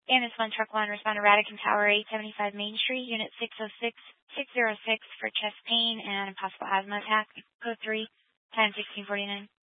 Ambulance 1, Truck 1, respond to Radican Tower, 875 Main Street, Unit 606 for chest pain and a possible asthma attack. Code 3, time 1649.